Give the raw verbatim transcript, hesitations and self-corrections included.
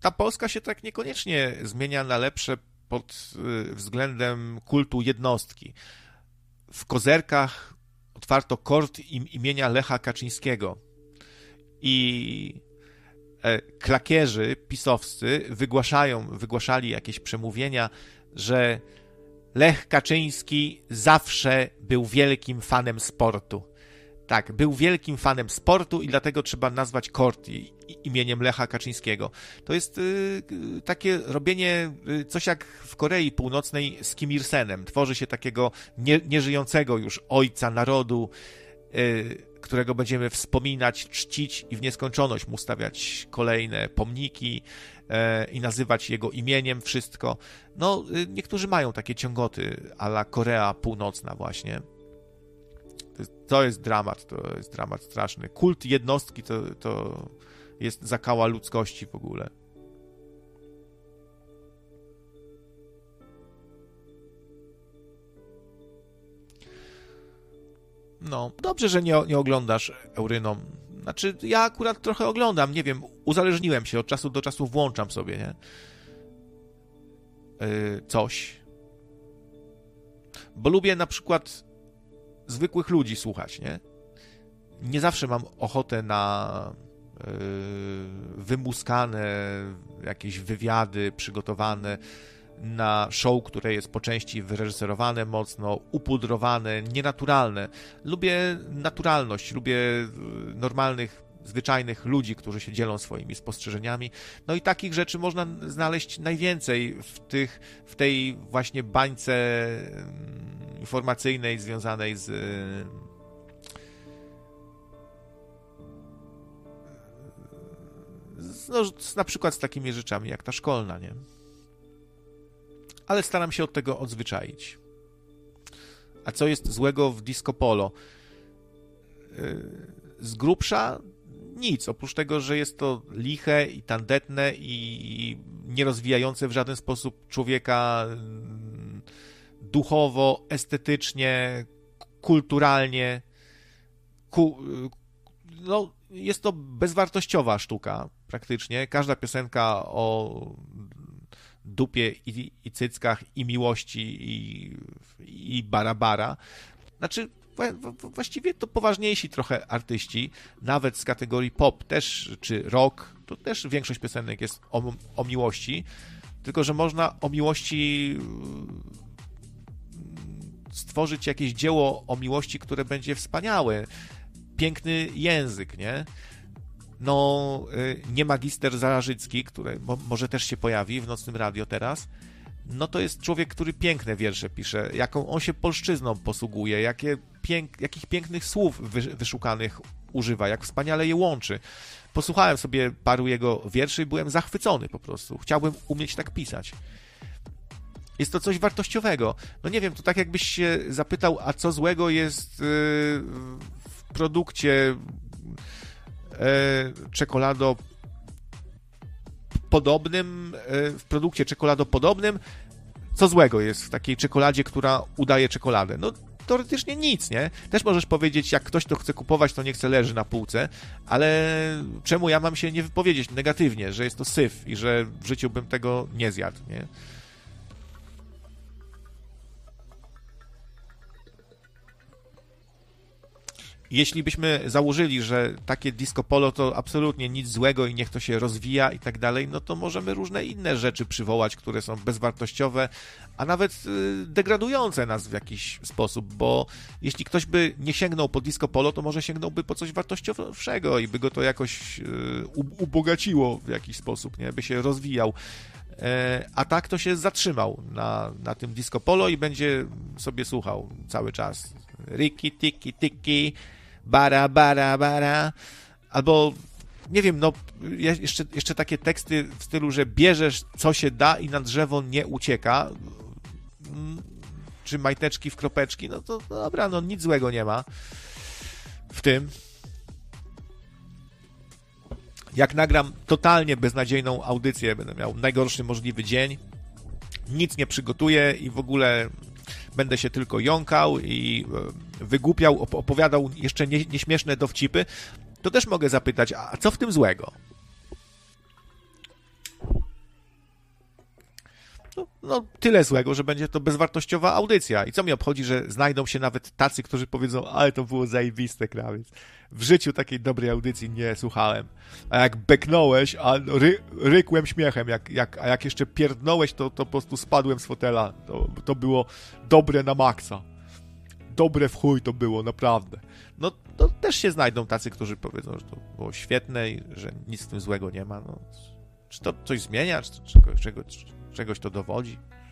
ta Polska się tak niekoniecznie zmienia na lepsze pod względem kultu jednostki. W Kozerkach otwarto kort im, imienia Lecha Kaczyńskiego i klakierzy pisowscy wygłaszają, wygłaszali jakieś przemówienia, że Lech Kaczyński zawsze był wielkim fanem sportu. Tak, był wielkim fanem sportu i dlatego trzeba nazwać kort imieniem Lecha Kaczyńskiego. To jest y, takie robienie, y, coś jak w Korei Północnej z Kim Il-senem. Tworzy się takiego nie, nieżyjącego już ojca narodu, y, którego będziemy wspominać, czcić i w nieskończoność mu stawiać kolejne pomniki y, i nazywać jego imieniem wszystko. No, y, niektórzy mają takie ciągoty a la Korea Północna właśnie. To jest dramat, to jest dramat straszny. Kult jednostki to, to jest zakała ludzkości w ogóle. No, dobrze, że nie, nie oglądasz Euryną. Znaczy, ja akurat trochę oglądam, nie wiem, uzależniłem się, od czasu do czasu włączam sobie, nie? Yy, coś. Bo lubię na przykład zwykłych ludzi słuchać, nie? Nie zawsze mam ochotę na yy, wymuskane jakieś wywiady przygotowane, na show, które jest po części wyreżyserowane mocno, upudrowane, nienaturalne. Lubię naturalność, lubię normalnych, zwyczajnych ludzi, którzy się dzielą swoimi spostrzeżeniami. No i takich rzeczy można znaleźć najwięcej w tych, w tej właśnie bańce informacyjnej związanej z z, no, z, na przykład z takimi rzeczami jak ta szkolna, nie? Ale staram się od tego odzwyczaić. A co jest złego w disco polo? Z grubsza nic, oprócz tego, że jest to liche i tandetne i nierozwijające w żaden sposób człowieka duchowo, estetycznie, kulturalnie. Ku, no, jest to bezwartościowa sztuka praktycznie. Każda piosenka o dupie i, i cyckach i miłości i, i barabara. Znaczy, właściwie to poważniejsi trochę artyści, nawet z kategorii pop też, czy rock, to też większość piosenek jest o, o miłości, tylko że można o miłości stworzyć jakieś dzieło o miłości, które będzie wspaniałe. Piękny język, nie? No, nie magister Zarzycki, który mo, może też się pojawi w Nocnym Radio teraz, no to jest człowiek, który piękne wiersze pisze, jaką on się polszczyzną posługuje, jakie pięk, jakich pięknych słów wy, wyszukanych używa, jak wspaniale je łączy. Posłuchałem sobie paru jego wierszy i byłem zachwycony po prostu. Chciałbym umieć tak pisać. Jest to coś wartościowego. No nie wiem, to tak jakbyś się zapytał, a co złego jest yy, w produkcie czekolado podobnym, w produkcie czekoladopodobnym, co złego jest w takiej czekoladzie, która udaje czekoladę? No teoretycznie nic, nie? Też możesz powiedzieć, jak ktoś to chce kupować, to niech se leży na półce, ale czemu ja mam się nie wypowiedzieć negatywnie, że jest to syf i że w życiu bym tego nie zjadł, nie? Jeśli byśmy założyli, że takie disco polo to absolutnie nic złego i niech to się rozwija i tak dalej, no to możemy różne inne rzeczy przywołać, które są bezwartościowe, a nawet degradujące nas w jakiś sposób, bo jeśli ktoś by nie sięgnął po disco polo, to może sięgnąłby po coś wartościowszego i by go to jakoś ubogaciło w jakiś sposób, nie? By się rozwijał. A tak to się zatrzymał na, na tym disco polo i będzie sobie słuchał cały czas. Riki, tiki, tiki, bara, bara, bara. Albo, nie wiem, no, jeszcze, jeszcze takie teksty w stylu, że bierzesz co się da i na drzewo nie ucieka. Czy majteczki w kropeczki. No to no dobra, no nic złego nie ma w tym. Jak nagram totalnie beznadziejną audycję, będę miał najgorszy możliwy dzień, nic nie przygotuję i w ogóle będę się tylko jąkał i wygłupiał, opowiadał jeszcze nie, nieśmieszne dowcipy, to też mogę zapytać, a co w tym złego? no, no tyle złego, że będzie to bezwartościowa audycja. I co mi obchodzi, że znajdą się nawet tacy, którzy powiedzą, ale to było zajebiste, krawiec. W życiu takiej dobrej audycji nie słuchałem. A jak beknąłeś, a ry, rykłem śmiechem, jak, jak, a jak jeszcze pierdnąłeś, to, to po prostu spadłem z fotela. To, to było dobre na maksa. Dobre w chuj to było, naprawdę. No to też się znajdą tacy, którzy powiedzą, że to było świetne i że nic z tym złego nie ma. No, czy to coś zmienia, czy to czegoś, czegoś, czegoś to dowodzi?